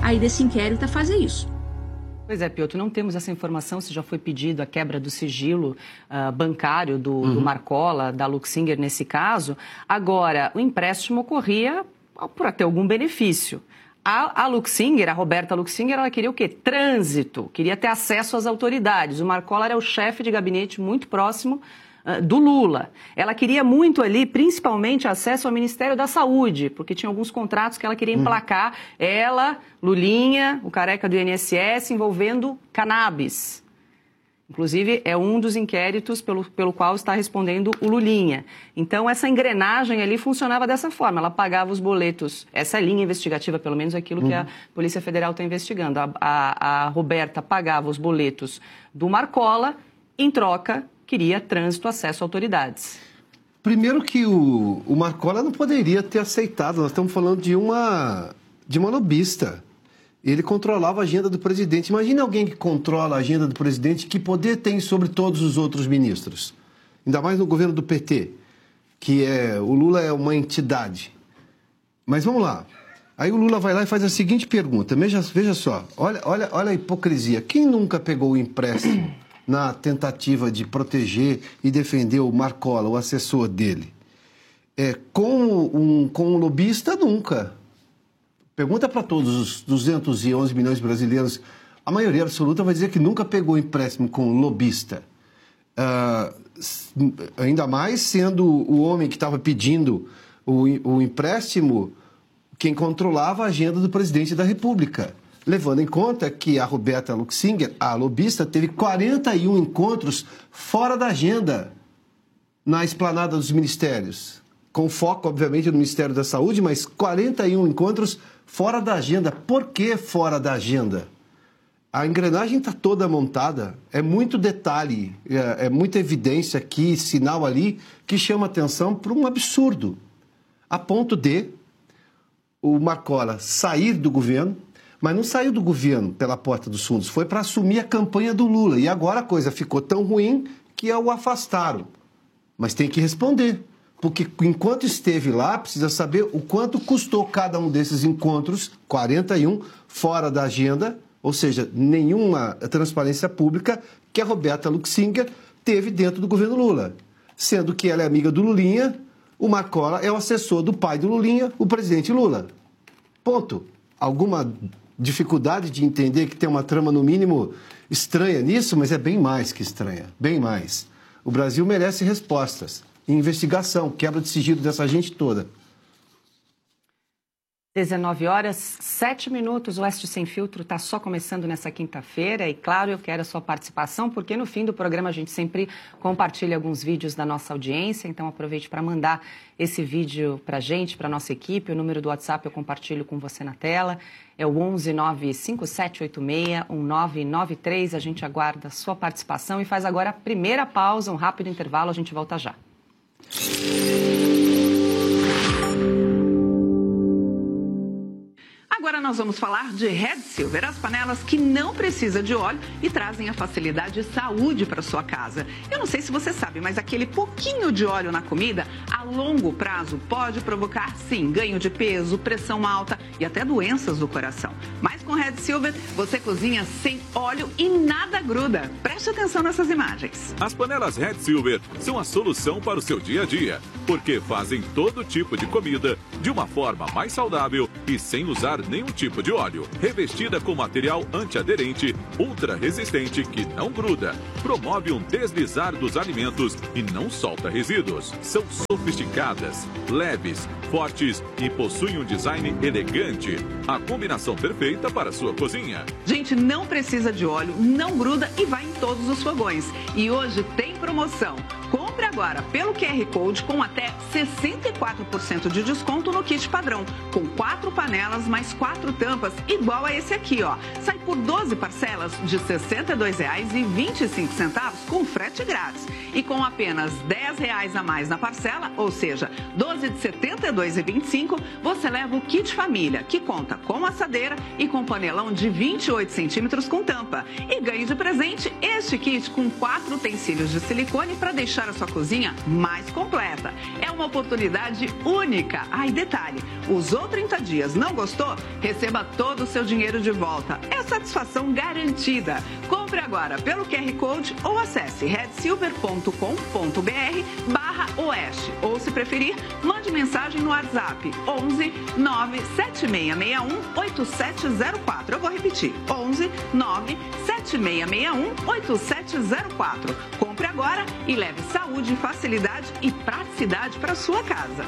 aí desse inquérito a fazer isso. Pois é, Piotr, não temos essa informação se já foi pedido a quebra do sigilo bancário do Marcola, da Luxinger nesse caso. Agora, o empréstimo ocorria por até algum benefício. A Luxinger, a Roberta Luxinger, ela queria o quê? Trânsito, queria ter acesso às autoridades. O Marcola era o chefe de gabinete muito próximo do Lula. Ela queria muito ali, principalmente, acesso ao Ministério da Saúde, porque tinha alguns contratos que ela queria emplacar. Ela, Lulinha, o careca do INSS, envolvendo cannabis. Inclusive, é um dos inquéritos pelo qual está respondendo o Lulinha. Então, essa engrenagem ali funcionava dessa forma. Ela pagava os boletos. Essa é a linha investigativa, pelo menos aquilo que a Polícia Federal está investigando. A Roberta pagava os boletos do Marcola, em troca, queria trânsito, acesso a autoridades. Primeiro que o Marcola não poderia ter aceitado. Nós estamos falando de uma lobista. Ele controlava a agenda do presidente. Imagina alguém que controla a agenda do presidente, que poder tem sobre todos os outros ministros? Ainda mais no governo do PT, que o Lula é uma entidade. Mas vamos lá. Aí o Lula vai lá e faz a seguinte pergunta. Veja só, olha a hipocrisia. Quem nunca pegou o empréstimo na tentativa de proteger e defender o Marcola, o assessor dele? Com um lobista, nunca. Pergunta para todos os 211 milhões de brasileiros, a maioria absoluta vai dizer que nunca pegou empréstimo com lobista. Ainda mais sendo o homem que estava pedindo o empréstimo quem controlava a agenda do presidente da República. Levando em conta que a Roberta Luxinger, a lobista, teve 41 encontros fora da agenda na esplanada dos ministérios. Com foco, obviamente, no Ministério da Saúde, mas 41 encontros fora da agenda. Por que fora da agenda? A engrenagem está toda montada, é muito detalhe, é muita evidência aqui, sinal ali, que chama atenção para um absurdo. A ponto de o Marcola sair do governo, mas não saiu do governo pela porta dos fundos, foi para assumir a campanha do Lula. E agora a coisa ficou tão ruim que o afastaram. Mas tem que responder. Porque enquanto esteve lá, precisa saber o quanto custou cada um desses encontros, 41, fora da agenda, ou seja, nenhuma transparência pública que a Roberta Luxinger teve dentro do governo Lula. Sendo que ela é amiga do Lulinha, o Marcola é o assessor do pai do Lulinha, o presidente Lula. Ponto. Alguma dificuldade de entender que tem uma trama, no mínimo, estranha nisso, mas é bem mais que estranha, bem mais. O Brasil merece respostas. Investigação, quebra de sigilo dessa gente toda. 19h07. O Oeste Sem Filtro está só começando nessa quinta-feira e, claro, eu quero a sua participação, porque no fim do programa a gente sempre compartilha alguns vídeos da nossa audiência, então aproveite para mandar esse vídeo para a gente, para a nossa equipe. O número do WhatsApp eu compartilho com você na tela, é o 11 95786 1993. A gente aguarda a sua participação e faz agora a primeira pausa, um rápido intervalo, a gente volta já. Agora nós vamos falar de Red Silver, as panelas que não precisam de óleo e trazem a facilidade e saúde para sua casa. Eu não sei se você sabe, mas aquele pouquinho de óleo na comida, a longo prazo, pode provocar, sim, ganho de peso, pressão alta e até doenças do coração. Mas com Red Silver, você cozinha sem óleo e nada gruda. Preste atenção nessas imagens. As panelas Red Silver são a solução para o seu dia a dia, porque fazem todo tipo de comida de uma forma mais saudável e sem usar nenhum tipo de óleo. Revestida com material antiaderente, ultra resistente que não gruda, promove um deslizar dos alimentos e não solta resíduos. São sofisticadas, leves, fortes e possuem um design elegante. A combinação perfeita para a sua cozinha. Gente, não precisa de óleo, não gruda e vai em todos os fogões. E hoje tem promoção. Compre agora pelo QR Code com até 64% de desconto no kit padrão, com 4 panelas mais 4 tampas, igual a esse aqui, ó. Sai por 12 parcelas de R$ 62,25 com frete grátis. E com apenas R$ R$10 a mais na parcela, ou seja, 12 de R$ 72,25, você leva o kit família, que conta com assadeira e com panelão de 28 centímetros com tampa. E ganhe de presente este kit com 4 utensílios de silicone para deixar a sua cozinha mais completa. É uma oportunidade única. Ah, e detalhe, usou 30 dias, não gostou? Receba todo o seu dinheiro de volta. É satisfação garantida. Compre agora pelo QR Code ou acesse redsilver.com.br/oeste. Ou, se preferir, mande mensagem no WhatsApp 11 97661 8704. Eu vou repetir, 11 97661 8704. Compre agora e leve saúde, facilidade e praticidade para sua casa.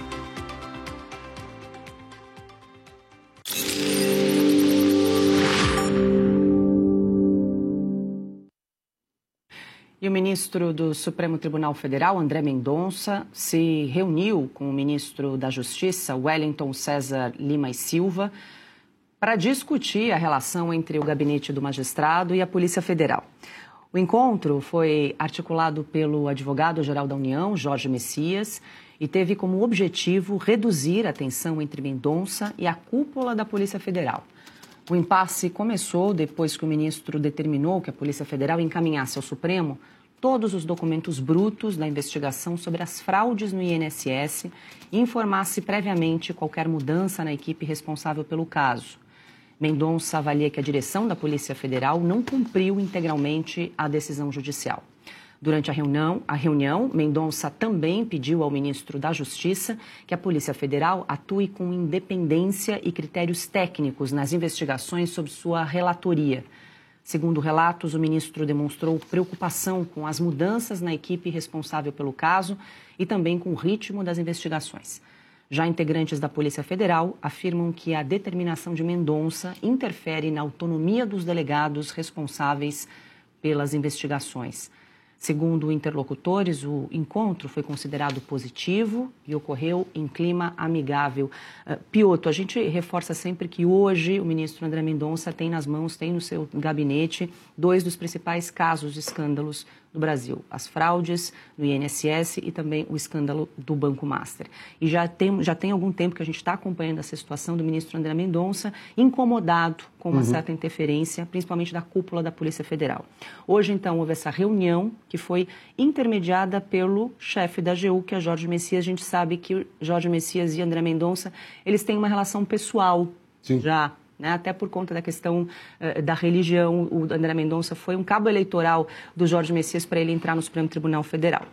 E o ministro do Supremo Tribunal Federal, André Mendonça, se reuniu com o ministro da Justiça, Wellington César Lima e Silva, para discutir a relação entre o gabinete do magistrado e a Polícia Federal. O encontro foi articulado pelo advogado-geral da União, Jorge Messias, e teve como objetivo reduzir a tensão entre Mendonça e a cúpula da Polícia Federal. O impasse começou depois que o ministro determinou que a Polícia Federal encaminhasse ao Supremo todos os documentos brutos da investigação sobre as fraudes no INSS e informasse previamente qualquer mudança na equipe responsável pelo caso. Mendonça avalia que a direção da Polícia Federal não cumpriu integralmente a decisão judicial. Durante a reunião, Mendonça também pediu ao ministro da Justiça que a Polícia Federal atue com independência e critérios técnicos nas investigações sob sua relatoria. Segundo relatos, o ministro demonstrou preocupação com as mudanças na equipe responsável pelo caso e também com o ritmo das investigações. Já integrantes da Polícia Federal afirmam que a determinação de Mendonça interfere na autonomia dos delegados responsáveis pelas investigações. Segundo interlocutores, o encontro foi considerado positivo e ocorreu em clima amigável. Piotto, a gente reforça sempre que hoje o ministro André Mendonça tem nas mãos, tem no seu gabinete, 2 dos principais casos de escândalos do Brasil. As fraudes no INSS e também o escândalo do Banco Master. E já tem algum tempo que a gente está acompanhando essa situação do ministro André Mendonça, incomodado com uma certa interferência, principalmente da cúpula da Polícia Federal. Hoje, então, houve essa reunião que foi intermediada pelo chefe da AGU, que é Jorge Messias. A gente sabe que Jorge Messias e André Mendonça, eles têm uma relação pessoal. Sim. Já, né? Até por conta da questão da religião. O André Mendonça foi um cabo eleitoral do Jorge Messias para ele entrar no Supremo Tribunal Federal.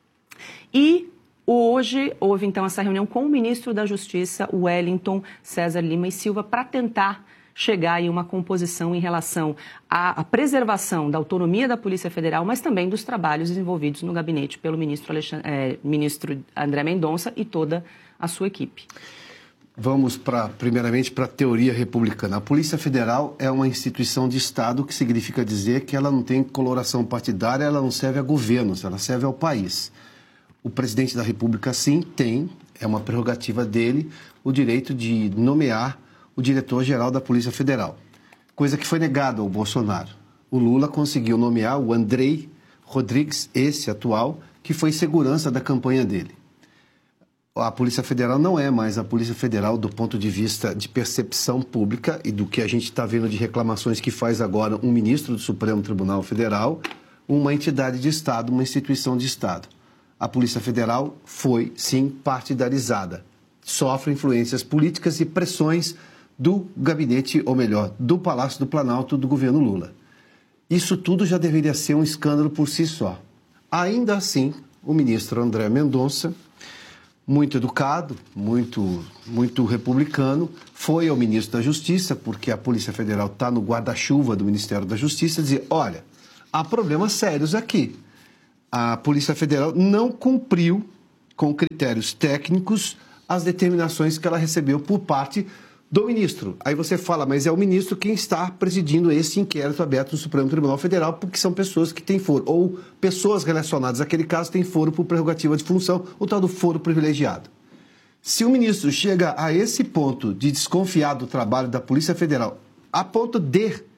E hoje houve, então, essa reunião com o ministro da Justiça, Wellington César Lima e Silva, para tentar chegar em uma composição em relação à preservação da autonomia da Polícia Federal, mas também dos trabalhos desenvolvidos no gabinete pelo ministro André Mendonça e toda a sua equipe. Vamos, primeiramente, para a teoria republicana. A Polícia Federal é uma instituição de Estado, que significa dizer que ela não tem coloração partidária, ela não serve a governos, ela serve ao país. O presidente da República, sim, tem, é uma prerrogativa dele, o direito de nomear o diretor-geral da Polícia Federal, coisa que foi negada ao Bolsonaro. O Lula conseguiu nomear o Andrei Rodrigues, esse atual, que foi segurança da campanha dele. A Polícia Federal não é mais a Polícia Federal do ponto de vista de percepção pública e do que a gente está vendo de reclamações que faz agora um ministro do Supremo Tribunal Federal, uma entidade de Estado, uma instituição de Estado. A Polícia Federal foi, sim, partidarizada. Sofre influências políticas e pressões do gabinete, ou melhor, do Palácio do Planalto do governo Lula. Isso tudo já deveria ser um escândalo por si só. Ainda assim, o ministro André Mendonça, muito educado, muito republicano, foi ao ministro da Justiça, porque a Polícia Federal está no guarda-chuva do Ministério da Justiça, dizer, olha, há problemas sérios aqui. A Polícia Federal não cumpriu, com critérios técnicos, as determinações que ela recebeu por parte do ministro. Aí você fala, mas é o ministro quem está presidindo esse inquérito aberto no Supremo Tribunal Federal, porque são pessoas que têm foro, ou pessoas relacionadas àquele caso têm foro por prerrogativa de função, o tal do foro privilegiado. Se o ministro chega a esse ponto de desconfiar do trabalho da Polícia Federal, a ponto de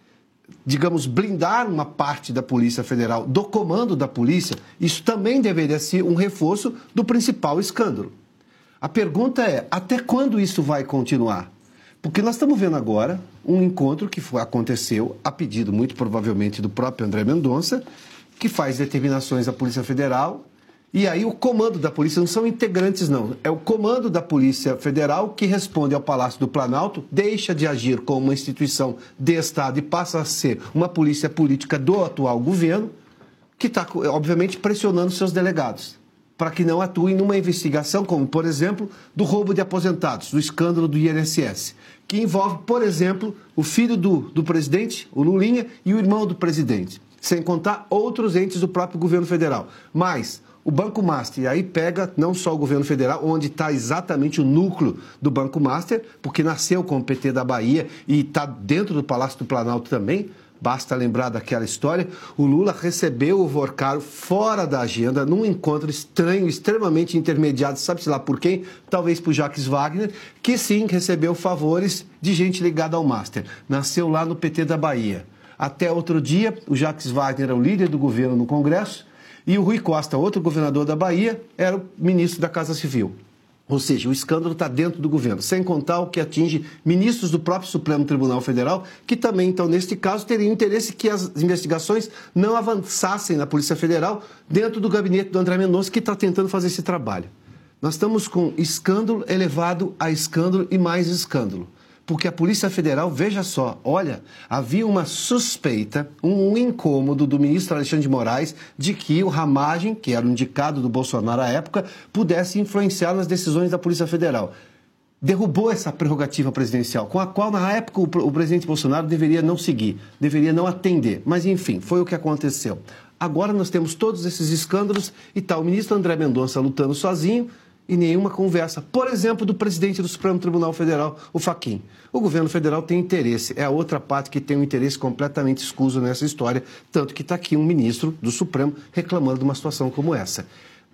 digamos, blindar uma parte da Polícia Federal, do comando da polícia, isso também deveria ser um reforço do principal escândalo. A pergunta é, até quando isso vai continuar? Porque nós estamos vendo agora um encontro que aconteceu a pedido, muito provavelmente, do próprio André Mendonça, que faz determinações à Polícia Federal, e aí o comando da polícia não são integrantes, não. É o comando da Polícia Federal que responde ao Palácio do Planalto, deixa de agir como uma instituição de Estado e passa a ser uma polícia política do atual governo, que está, obviamente, pressionando seus delegados para que não atuem numa investigação como, por exemplo, do roubo de aposentados, do escândalo do INSS, que envolve, por exemplo, o filho do presidente, o Lulinha, e o irmão do presidente, sem contar outros entes do próprio governo federal. Mas o Banco Master, e aí pega não só o governo federal, onde está exatamente o núcleo do Banco Master, porque nasceu com o PT da Bahia e está dentro do Palácio do Planalto também. Basta lembrar daquela história, o Lula recebeu o Vorcaro fora da agenda, num encontro estranho, extremamente intermediado, sabe-se lá por quem? Talvez por Jacques Wagner, que sim, recebeu favores de gente ligada ao Master. Nasceu lá no PT da Bahia. Até outro dia, o Jacques Wagner era o líder do governo no Congresso e o Rui Costa, outro governador da Bahia, era o ministro da Casa Civil. Ou seja, o escândalo está dentro do governo, sem contar o que atinge ministros do próprio Supremo Tribunal Federal, que também, então, neste caso, teriam interesse que as investigações não avançassem na Polícia Federal dentro do gabinete do André Mendonça, que está tentando fazer esse trabalho. Nós estamos com escândalo elevado a escândalo e mais escândalo. Porque a Polícia Federal, veja só, olha, havia uma suspeita, um incômodo do ministro Alexandre de Moraes de que o Ramagem, que era o indicado do Bolsonaro à época, pudesse influenciar nas decisões da Polícia Federal. Derrubou essa prerrogativa presidencial, com a qual, na época, o presidente Bolsonaro deveria não seguir, deveria não atender. Mas, enfim, foi o que aconteceu. Agora nós temos todos esses escândalos e está o ministro André Mendonça lutando sozinho, e nenhuma conversa, por exemplo, do presidente do Supremo Tribunal Federal, o Fachin. O governo federal tem interesse, é a outra parte que tem um interesse completamente escuso nessa história, tanto que está aqui um ministro do Supremo reclamando de uma situação como essa.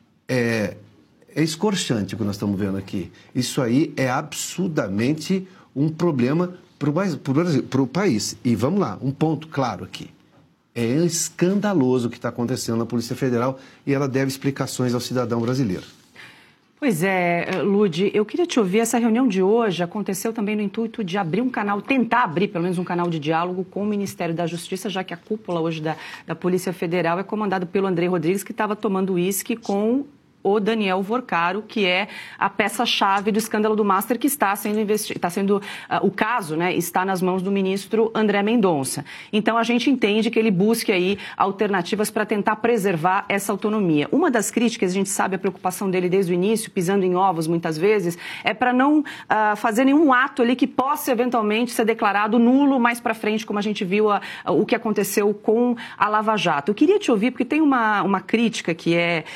É escorchante o que nós estamos vendo aqui. Isso aí é absurdamente um problema para o país. E vamos lá, um ponto claro aqui. É escandaloso o que está acontecendo na Polícia Federal e ela deve explicações ao cidadão brasileiro. Pois é, Lud, eu queria te ouvir. Essa reunião de hoje aconteceu também no intuito de abrir um canal, tentar abrir pelo menos um canal de diálogo com o Ministério da Justiça, já que a cúpula hoje da Polícia Federal é comandada pelo André Rodrigues, que estava tomando uísque com o Daniel Vorcaro, que é a peça-chave do escândalo do Master, que está sendo investigado, o caso, né, está nas mãos do ministro André Mendonça. Então, a gente entende que ele busque aí alternativas para tentar preservar essa autonomia. Uma das críticas, a gente sabe a preocupação dele desde o início, pisando em ovos muitas vezes, é para não fazer nenhum ato ali que possa eventualmente ser declarado nulo mais para frente, como a gente viu o que aconteceu com a Lava Jato. Eu queria te ouvir, porque tem uma crítica que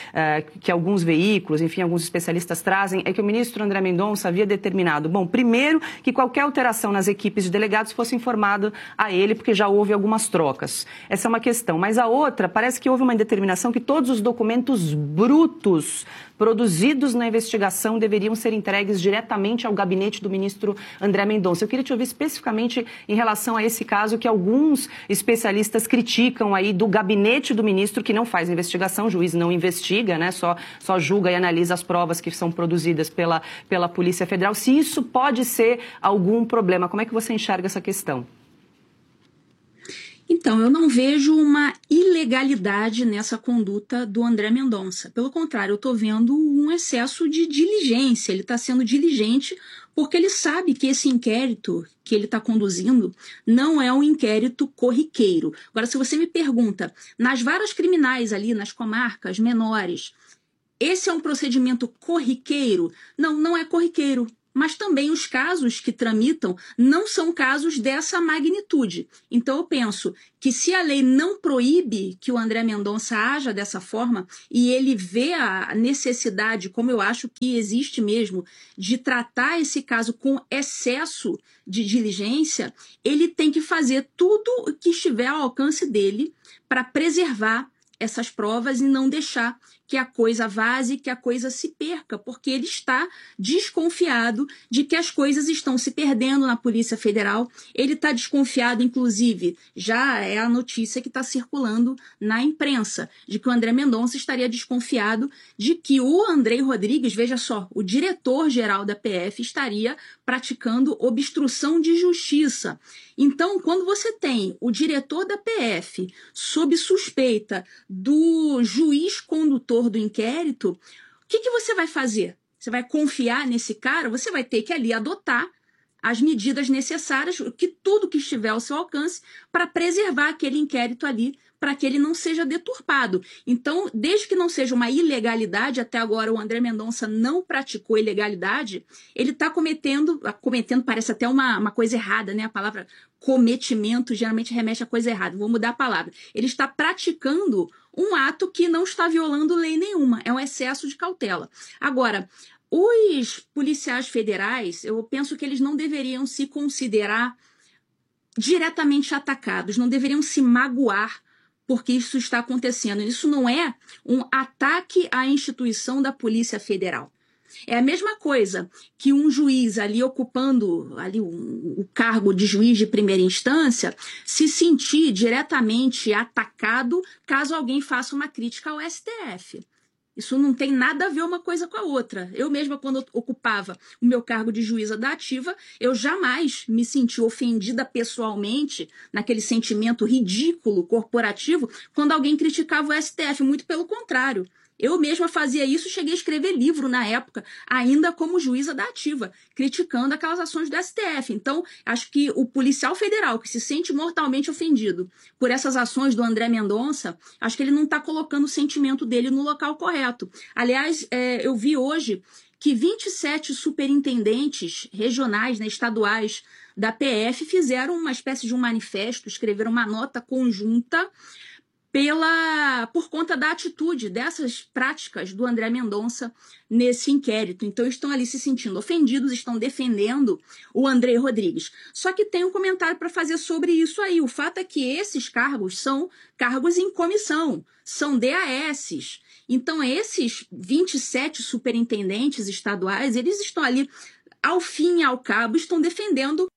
alguns veículos, enfim, alguns especialistas trazem, é que o ministro André Mendonça havia determinado, primeiro, que qualquer alteração nas equipes de delegados fosse informado a ele, porque já houve algumas trocas. Essa é uma questão. Mas a outra, parece que houve uma determinação que todos os documentos brutos produzidos na investigação deveriam ser entregues diretamente ao gabinete do ministro André Mendonça. Eu queria te ouvir especificamente em relação a esse caso que alguns especialistas criticam aí do gabinete do ministro, que não faz investigação, o juiz não investiga, né? Só julga e analisa as provas que são produzidas pela Polícia Federal. Se isso pode ser algum problema, como é que você enxerga essa questão? Então, eu não vejo uma ilegalidade nessa conduta do André Mendonça. Pelo contrário, eu estou vendo um excesso de diligência. Ele está sendo diligente porque ele sabe que esse inquérito que ele está conduzindo não é um inquérito corriqueiro. Agora, se você me pergunta, nas varas criminais ali, nas comarcas menores, esse é um procedimento corriqueiro? Não, não é corriqueiro. Mas também os casos que tramitam não são casos dessa magnitude. Então eu penso que se a lei não proíbe que o André Mendonça haja dessa forma e ele vê a necessidade, como eu acho que existe mesmo, de tratar esse caso com excesso de diligência, ele tem que fazer tudo o que estiver ao alcance dele para preservar essas provas e não deixar que a coisa vaze, que a coisa se perca, porque ele está desconfiado de que as coisas estão se perdendo na Polícia Federal. Ele está desconfiado, inclusive, já é a notícia que está circulando na imprensa, de que o André Mendonça estaria desconfiado de que o Andrei Rodrigues, veja só, o diretor-geral da PF, estaria praticando obstrução de justiça. Então, quando você tem o diretor da PF sob suspeita do juiz condutor do inquérito, o que você vai fazer? Você vai confiar nesse cara? Você vai ter que ali adotar as medidas necessárias, tudo que estiver ao seu alcance, para preservar aquele inquérito ali, para que ele não seja deturpado. Então, desde que não seja uma ilegalidade, até agora o André Mendonça não praticou ilegalidade, ele está cometendo, parece até uma coisa errada, né? A palavra cometimento geralmente remete a coisa errada, vou mudar a palavra. Ele está praticando um ato que não está violando lei nenhuma, é um excesso de cautela. Agora, os policiais federais, eu penso que eles não deveriam se considerar diretamente atacados, não deveriam se magoar porque isso está acontecendo. Isso não é um ataque à instituição da Polícia Federal. É a mesma coisa que um juiz ali ocupando ali o cargo de juiz de primeira instância se sentir diretamente atacado caso alguém faça uma crítica ao STF. Isso não tem nada a ver uma coisa com a outra. Eu mesma, quando ocupava o meu cargo de juíza da ativa, eu jamais me senti ofendida pessoalmente, naquele sentimento ridículo, corporativo, quando alguém criticava o STF. Muito pelo contrário. Eu mesma fazia isso, cheguei a escrever livro na época, ainda como juíza da ativa, criticando aquelas ações do STF. Então, acho que o policial federal que se sente mortalmente ofendido por essas ações do André Mendonça, acho que ele não está colocando o sentimento dele no local correto. Aliás, eu vi hoje que 27 superintendentes regionais, né, estaduais da PF fizeram uma espécie de um manifesto, escreveram uma nota conjunta por conta da atitude dessas práticas do André Mendonça nesse inquérito. Então, estão ali se sentindo ofendidos, estão defendendo o Andrei Rodrigues. Só que tem um comentário para fazer sobre isso aí. O fato é que esses cargos são cargos em comissão, são DASs. Então, esses 27 superintendentes estaduais, eles estão ali, ao fim e ao cabo, estão defendendo